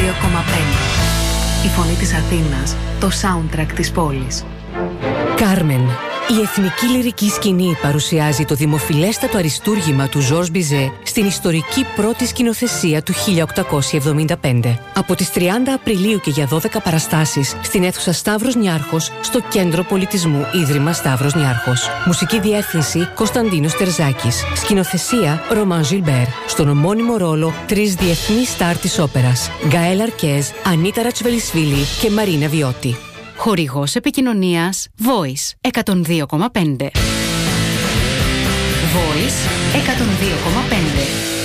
Η φωνή της Αθήνας, το soundtrack της πόλης. Κάρμεν. Η εθνική λυρική σκηνή παρουσιάζει το δημοφιλέστατο αριστούργημα του Ζορζ Μπιζέ στην ιστορική πρώτη σκηνοθεσία του 1875. Από τις 30 Απριλίου και για 12 παραστάσεις στην αίθουσα Σταύρος Νιάρχος στο Κέντρο Πολιτισμού Ίδρυμα Σταύρος Νιάρχος. Μουσική διεύθυνση Κωνσταντίνος Τερζάκης. Σκηνοθεσία Ρωμάν Ζιλμπέρ. Στον ομώνυμο ρόλο 3 διεθνείς στάρ της όπερας: Γκαέλ Αρκέζ, Ανίτα Ρατσβελισβίλη και Μαρίνα Βιώτη. Χορηγός επικοινωνίας Voice 102,5. Voice 102,5.